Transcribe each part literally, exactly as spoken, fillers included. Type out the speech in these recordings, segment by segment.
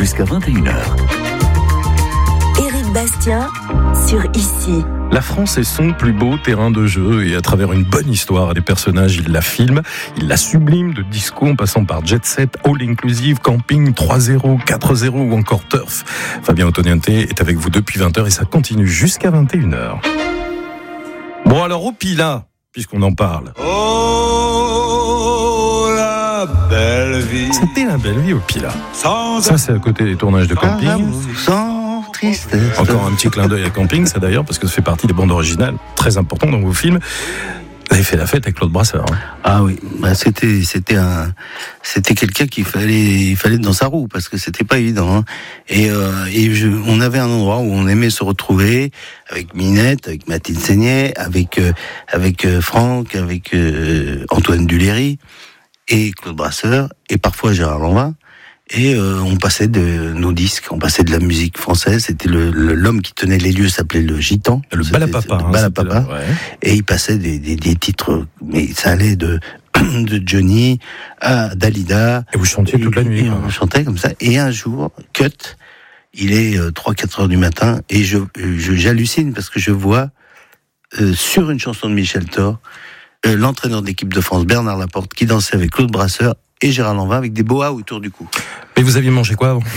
jusqu'à vingt et une heures. Éric Bastien sur Ici. La France est son plus beau terrain de jeu et à travers une bonne histoire et des personnages, il la filme, il la sublime de disco en passant par jet set, all inclusive, camping, trois zéro, quatre zéro ou encore turf. Fabien Ottoniente est avec vous depuis vingt heures et ça continue jusqu'à vingt et une heures. Bon alors au Pilat, puisqu'on en parle. Oh, la belle vie. C'était la belle vie au Pilat. Ça c'est à côté des tournages de camping. Sans tristesse. Encore un petit clin d'œil à camping, ça d'ailleurs, parce que ça fait partie des bandes originales, très important dans vos films. Vous avez fait la fête avec Claude Brasseur. Hein. Ah oui, bah c'était c'était un c'était quelqu'un qu'il fallait il fallait être dans sa roue parce que c'était pas évident. Hein. Et euh, et je, on avait un endroit où on aimait se retrouver avec Minette, avec Mathilde Seignet, avec euh, avec euh, Franck, avec euh, Antoine Duléry et Claude Brasseur et parfois Gérard Lanvin. Et euh, on passait de nos disques, on passait de la musique française. C'était le, le l'homme qui tenait les lieux s'appelait le Gitan, le Balapapa, le hein, Balapapa. Ouais. Et il passait des, des, des titres, mais ça allait de de Johnny à Dalida. Et vous chantiez toute la nuit. Et on chantait comme ça. Et un jour, cut, il est euh, trois quatre heures du matin et je, je j'hallucine parce que je vois euh, sur une chanson de Michel Thor euh, l'entraîneur d'équipe de France Bernard Laporte qui dansait avec Claude Brasseur et Gérard Lanvin avec des boas autour du cou. Mais vous aviez mangé quoi avant?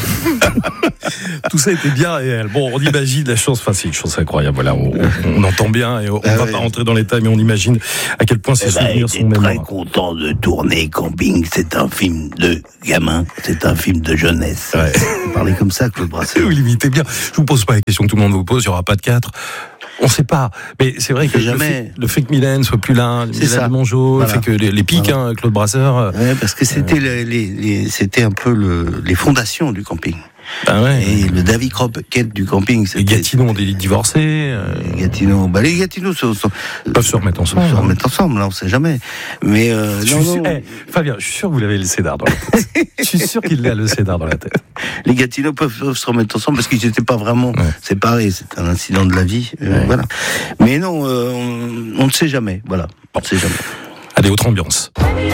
Tout ça était bien réel. Bon, on imagine la chance, enfin c'est une chance incroyable. Voilà, on, on, on entend bien et on ah va ouais. pas rentrer dans les détails, mais on imagine à quel point ces eh souvenirs ben, sont mémorables. Très content de tourner Camping. C'est un film de gamin, c'est un film de jeunesse. Ouais. Vous parlez comme ça, Claude Brasseur. Vous l'imitez bien. Je vous pose pas la question que tout le monde vous pose. Il y aura pas de quatre. On sait pas, mais c'est vrai que jamais. Le, fait, le fait que Mylène soit plus là, Mylène Mongeau, voilà. Le fait que les, les pics, voilà. hein, Claude Brasseur. Ouais, parce que c'était euh... les, les, les, c'était un peu le, les fondations du camping. Ah ouais. Et le Davy Croquette du camping. Les Gatineaux ont des divorcés. Euh... Les Gatineaux, bah les Gatineaux sont, sont, peuvent se remettre ensemble. Se remettre ensemble, là, on sait jamais. Mais euh, je non, suis non. Sûr, hey, Fabien, je suis sûr que vous l'avez le cédar dans la tête. Je suis sûr qu'il a le cédar dans la tête. Les Gatineaux peuvent, peuvent se remettre ensemble parce qu'ils n'étaient pas vraiment ouais. séparés. C'est un incident de la vie, euh, ouais. voilà. Mais non, euh, on, on ne sait jamais. Voilà, on ne sait jamais. Allez, autre ambiance.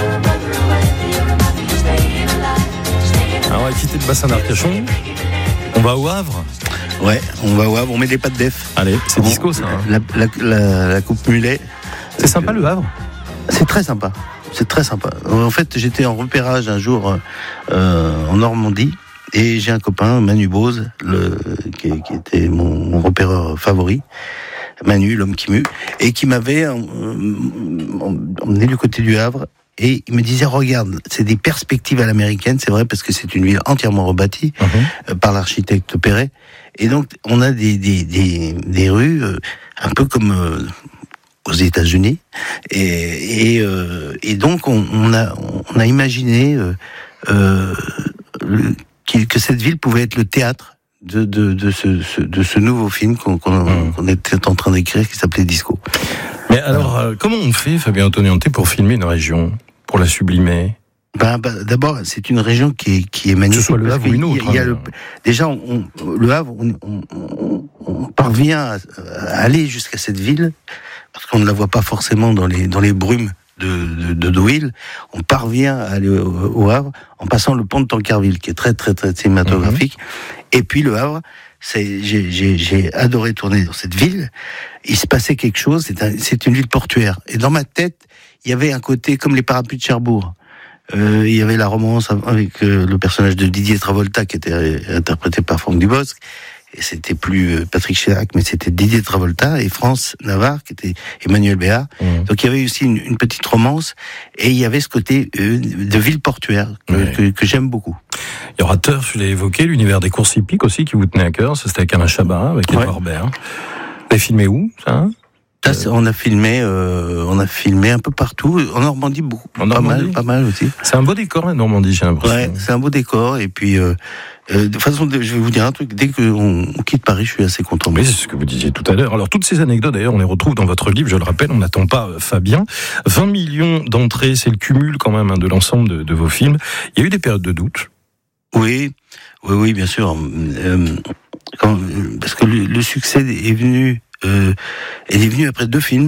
Alors, on va quitter le bassin d'Arcachon. On va au Havre. Ouais, on va au Havre, on met des pattes d'Ef. Allez, c'est disco ça. Hein. La, la, la, la coupe mulet. C'est sympa le Havre. C'est très sympa. C'est très sympa. En fait, j'étais en repérage un jour euh, en Normandie et j'ai un copain, Manu Bose, le, qui, qui était mon, mon repéreur favori. Manu, l'homme qui mue, et qui m'avait euh, emmené du côté du Havre. Et il me disait, regarde, c'est des perspectives à l'américaine, c'est vrai, parce que c'est une ville entièrement rebâtie mmh. euh, par l'architecte Perret. Et donc, on a des, des, des, des rues euh, un peu comme euh, aux États-Unis. Et, et, euh, et donc, on, on, a, on a imaginé euh, euh, le, que cette ville pouvait être le théâtre de, de, de, ce, ce, de ce nouveau film qu'on, qu'on, mmh. qu'on était en train d'écrire, qui s'appelait Disco. Mais alors, euh, comment on fait, Fabien Ottoniente, pour filmer une région, pour la sublimer? Ben, ben, d'abord, c'est une région qui est, qui est magnifique. Que ce soit le Havre ou une autre. Il y a, il y a le, déjà, on, on, le Havre, on, on, on, on parvient à, à aller jusqu'à cette ville, parce qu'on ne la voit pas forcément dans les, dans les brumes de, de, de Deauville. On parvient à aller au, au Havre en passant le pont de Tancarville, qui est très, très, très cinématographique. Mm-hmm. Et puis le Havre, c'est, j'ai, j'ai, j'ai adoré tourner dans cette ville. Il se passait quelque chose. C'est, un, c'est une ville portuaire. Et dans ma tête, il y avait un côté comme les parapluies de Cherbourg. Euh, il y avait la romance avec euh, le personnage de Didier Travolta qui était euh, interprété par Franck Dubosc. Et c'était plus euh, Patrick Chirac, mais c'était Didier Travolta et France Navarre qui était Emmanuel Béard. Mmh. Donc il y avait aussi une, une petite romance et il y avait ce côté euh, de ville portuaire que, ouais. que, que j'aime beaucoup. Il y aura Turf, je l'ai évoqué, l'univers des courses hippiques aussi qui vous tenait à cœur. Ça c'était avec Alain Chabat, avec Edouard ouais. Baird. Vous avez filmé où ça hein Ça, on a filmé, euh, on a filmé un peu partout. En Normandie, beaucoup, en pas Normandie. mal, pas mal aussi. C'est un beau décor, la Normandie, j'ai l'impression. Ouais, c'est un beau décor. Et puis, euh, euh, de toute façon, je vais vous dire un truc. Dès qu'on on quitte Paris, je suis assez content. Oui, c'est ce que vous disiez tout à l'heure. Alors, toutes ces anecdotes, d'ailleurs, on les retrouve dans votre livre. Je le rappelle, on n'attend pas Fabien. vingt millions d'entrées, c'est le cumul quand même hein, de l'ensemble de, de vos films. Il y a eu des périodes de doute. Oui, oui, oui, bien sûr. Euh, quand, parce que le, le succès est venu. Euh, elle est venue après deux films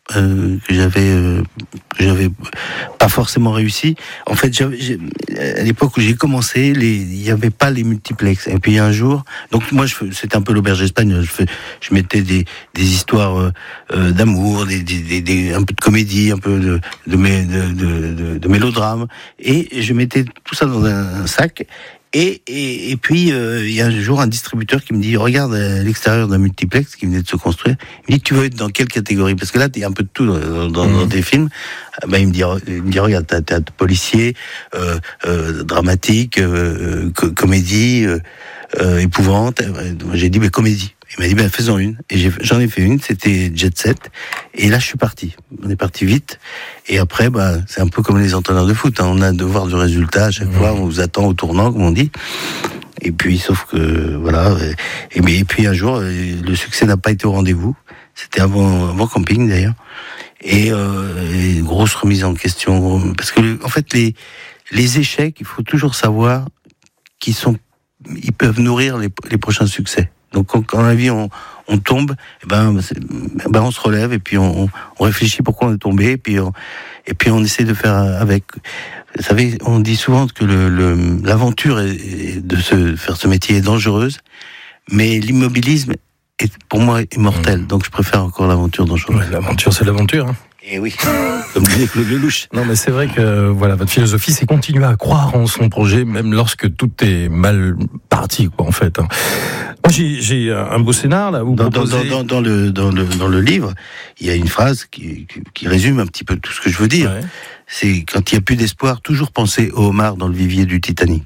euh, que j'avais euh, que j'avais pas forcément réussi. En fait, j'avais, j'ai, à l'époque où j'ai commencé, les, il y avait pas les multiplex. Et puis un jour, donc moi, je, c'était un peu l'auberge espagnole. Je, fais, je mettais des, des histoires euh, euh, d'amour, des, des, des, des, un peu de comédie, un peu de, de, de, de, de, de mélodrame, et je mettais tout ça dans un, un sac. Et, et, et puis, euh, il y a un jour un distributeur qui me dit, regarde à l'extérieur d'un multiplex qui venait de se construire. Il me dit, tu veux être dans quelle catégorie? Parce que là, il y a un peu de tout dans, dans, mmh. dans tes films. Ben, il me dit, il me dit regarde, t'as, t'as policier, euh, euh, dramatique, euh, co- comédie, euh, euh, épouvante. J'ai dit, mais comédie. Il m'a dit, ben, faisons une. Et j'ai, j'en ai fait une, c'était Jet Set. Et là, je suis parti. On est parti vite. Et après, bah, c'est un peu comme les entraîneurs de foot, hein. On a devoir du résultat à chaque mmh. fois. On vous attend au tournant, comme on dit. Et puis, sauf que, voilà. Et, mais, et puis, un jour, le succès n'a pas été au rendez-vous. C'était avant, avant Camping, d'ailleurs. Et, euh, et grosse remise en question. Parce que, en fait, les, les échecs, il faut toujours savoir qu'ils sont, ils peuvent nourrir les, les prochains succès. Donc quand, quand la vie on, on tombe, eh ben, eh ben on se relève et puis on, on réfléchit pourquoi on est tombé et puis on, et puis on essaie de faire avec. Vous savez, on dit souvent que le, le, l'aventure est, est de se faire ce métier est dangereuse, mais l'immobilisme est pour moi immortel. Mmh. Donc je préfère encore l'aventure dangereuse. Ouais, l'aventure, c'est l'aventure. Hein. Et oui, comme disait Claude Lelouch. Non, mais c'est vrai que voilà, votre philosophie, c'est continuer à croire en son projet, même lorsque tout est mal parti, quoi, en fait. Moi, j'ai, j'ai un beau scénar là. Vous dans, proposez... dans, dans, dans le dans le dans le livre, il y a une phrase qui, qui, qui résume un petit peu tout ce que je veux dire. Ouais. C'est quand il y a plus d'espoir, toujours penser au homard dans le vivier du Titanic.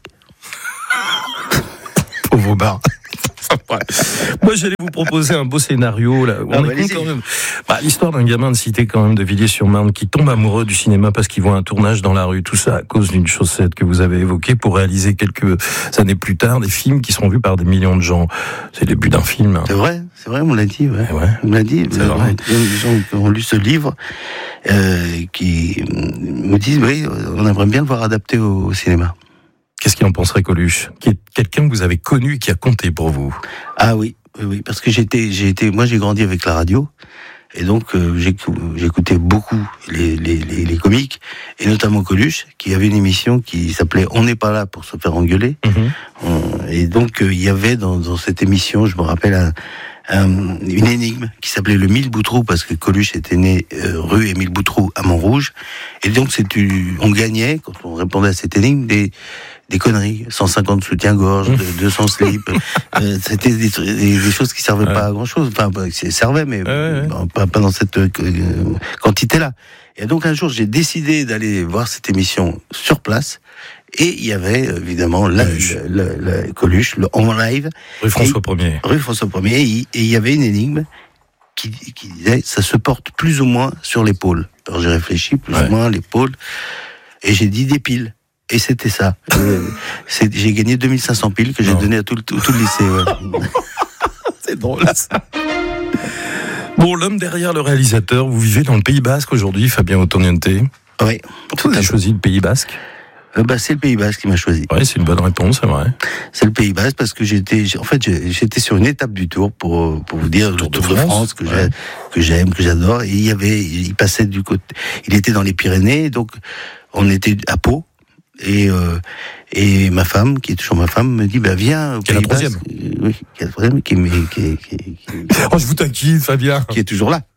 Pauvre homard. Ouais. Moi, j'allais vous proposer un beau scénario là. On ah, écoute quand même. Bah, l'histoire d'un gamin de cité quand même de Villiers-sur-Marne qui tombe amoureux du cinéma parce qu'il voit un tournage dans la rue. Tout ça à cause d'une chaussette que vous avez évoquée pour réaliser quelques années plus tard des films qui seront vus par des millions de gens. C'est le début d'un film. Hein. C'est vrai, c'est vrai, on l'a dit. Ouais. Ouais. On l'a dit. C'est vrai. Il y a des gens qui ont lu ce livre euh, qui me disent oui, on aimerait bien le voir adapté au, au cinéma. Qu'est-ce qu'il en penserait, Coluche, qui est quelqu'un que vous avez connu et qui a compté pour vous? Ah oui, oui, oui, parce que j'étais, j'ai été, moi j'ai grandi avec la radio, et donc euh, j'écoutais beaucoup les, les, les, les comiques, et notamment Coluche, qui avait une émission qui s'appelait On n'est pas là pour se faire engueuler. Mmh. On, et donc euh, il y avait dans, dans cette émission, je me rappelle, un, un, une énigme qui s'appelait le Mille Boutroux, parce que Coluche était né euh, rue Émile Boutroux à Montrouge, et donc c'était, on gagnait, quand on répondait à cette énigme, des des conneries, cent cinquante soutiens-gorge, deux cents slips, euh, c'était des, des, des choses qui servaient ouais. pas à grand-chose, enfin, ça servait, mais ouais, ouais. Bon, pas, pas dans cette euh, quantité-là. Et donc un jour, j'ai décidé d'aller voir cette émission sur place, et il y avait évidemment la, la, la, la Coluche, le, en live. Rue François Ier. Rue François Ier, et il y avait une énigme qui, qui disait, ça se porte plus ou moins sur l'épaule. Alors j'ai réfléchi, plus ouais. ou moins l'épaule, et j'ai dit des piles. Et c'était ça. c'est, j'ai gagné deux mille cinq cents piles que j'ai non. donné à tout le, tout, tout le lycée. Ouais. C'est drôle ça. Bon, l'homme derrière le réalisateur, vous vivez dans le Pays Basque aujourd'hui, Fabien Ottoniente. Oui. Pourquoi vous avez choisi le Pays Basque? euh, bah, c'est le Pays Basque qui m'a choisi. Oui, c'est une bonne réponse, c'est vrai. C'est le Pays Basque parce que j'étais, en fait, j'étais sur une étape du Tour pour pour vous dire le Tour de, Tour de France, France que ouais. j'ai, que j'aime, que j'adore. Et il y avait, il passait du côté, il était dans les Pyrénées, donc on était à Pau. Et euh, et ma femme, qui est toujours ma femme, me dit bah viens au Pays Basque. Qui est la troisième. Oui, qui est la troisième, qui est qui, qui, qui, qui oh, je vous taquine, Fabien. Qui est toujours là.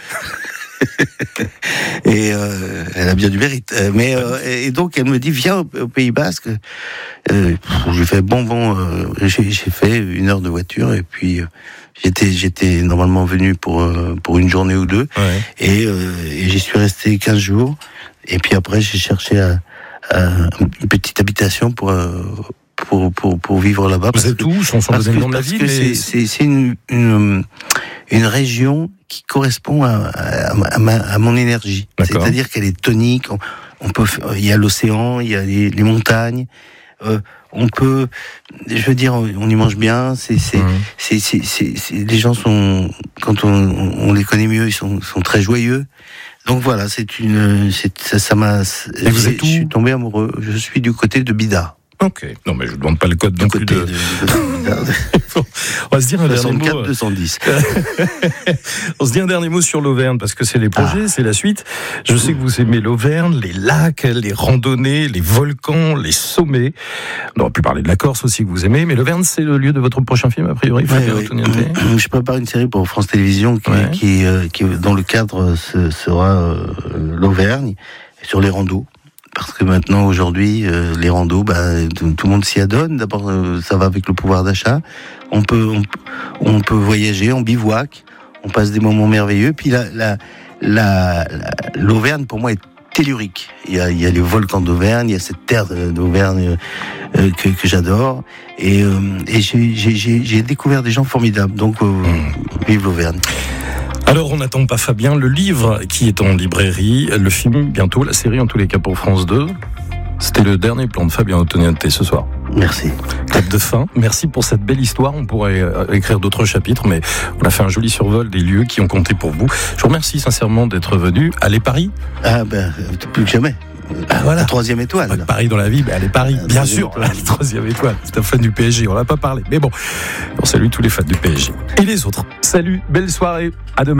Et euh, elle a bien du mérite. Mais euh, et donc elle me dit viens au, au Pays Basque. Euh, j'ai fait bon bon. Euh, j'ai, j'ai fait une heure de voiture et puis euh, j'étais j'étais normalement venu pour euh, pour une journée ou deux. Ouais. Et, euh, et j'y suis resté quinze jours. Et puis après j'ai cherché à Euh, une petite habitation pour euh, pour pour pour vivre là-bas. Vous êtes où, sans sans donner le nom de la ville? C'est c'est c'est une une une région qui correspond à à, à, ma, à mon énergie. D'accord. C'est-à-dire qu'elle est tonique. On, on peut il y a l'océan, il y a les, les montagnes. Euh, on peut, je veux dire, on y mange bien. C'est c'est mmh. c'est, c'est c'est c'est les gens sont quand on on les connaît mieux, ils sont sont très joyeux. Donc voilà, c'est une, c'est, ça, ça m'a. Et vous êtes où ? Je suis tombé amoureux. Je suis du côté de Bidart. Ok. Non, mais je ne demande pas le code non plus de... de, de, de... On va se dire un dernier mot. deux cent dix. On se dit un dernier mot sur l'Auvergne, parce que c'est les projets, ah. c'est la suite. Je sais que vous aimez l'Auvergne, les lacs, les randonnées, les volcans, les sommets. On aurait pu parler de la Corse aussi que vous aimez, mais l'Auvergne, c'est le lieu de votre prochain film, a priori. Ouais, ouais. Je prépare une série pour France Télévisions qui, ouais. qui, euh, qui dont le cadre ce sera euh, l'Auvergne, sur les randos. Parce que maintenant, aujourd'hui, euh, les randos, bah, tout, tout le monde s'y adonne. D'abord, euh, ça va avec le pouvoir d'achat. On peut, on, on peut voyager, on bivouac, on passe des moments merveilleux. Puis la, la, la, la, l'Auvergne, pour moi, est tellurique. Il y a, il y a les volcans d'Auvergne, il y a cette terre d'Auvergne euh, que, que j'adore. Et, euh, et j'ai, j'ai, j'ai découvert des gens formidables. Donc, euh, mmh. vive l'Auvergne. Alors, on n'attend pas Fabien, le livre qui est en librairie, le film bientôt, la série en tous les cas pour France deux. C'était le dernier plan de Fabien Ottoniente ce soir. Merci. Clap de fin. Merci pour cette belle histoire. On pourrait écrire d'autres chapitres, mais on a fait un joli survol des lieux qui ont compté pour vous. Je vous remercie sincèrement d'être venu. Allez Paris. Ah ben, plus que jamais. Ah, voilà. La troisième étoile. Pas Paris dans la vie, mais allez Paris, la bien sûr. La troisième étoile. C'est un fan du P S G, on n'a pas parlé. Mais bon, on salue tous les fans du P S G. Et les autres. Salut, belle soirée. À demain.